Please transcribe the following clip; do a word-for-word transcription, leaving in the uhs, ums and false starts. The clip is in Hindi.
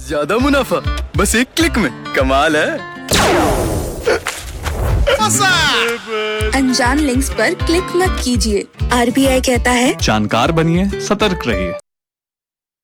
ज्यादा मुनाफा बस एक क्लिक में। कमाल है। अनजान लिंक्स पर क्लिक मत कीजिए। आर बी आई कहता है जानकार बनिए, सतर्क रहिए।